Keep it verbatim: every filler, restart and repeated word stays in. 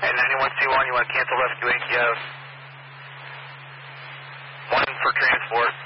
And ninety-one C one, you want to cancel left to A T O. One for transport.